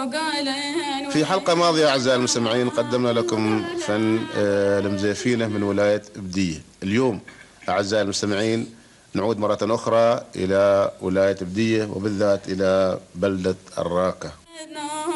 في حلقة ماضية أعزائي المستمعين قدمنا لكم فن المزيفينة من ولاية إبدية. اليوم أعزائي المستمعين نعود مرة أخرى إلى ولاية إبدية وبالذات إلى بلدة الراكة.